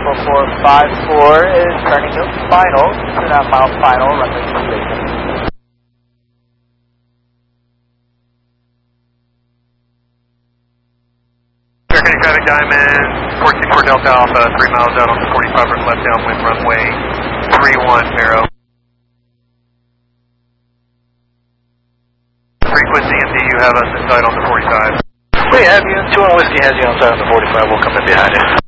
4454 is turning to final, 2.5 mile final, runway 28. Aircraft traffic Diamond, 464 Delta Alpha, 3 miles out on the 45 left downwind runway 310. Frequency and do you have us inside on the 45? We have you. 2 on Whiskey has you outside on the 45. We'll come in behind you.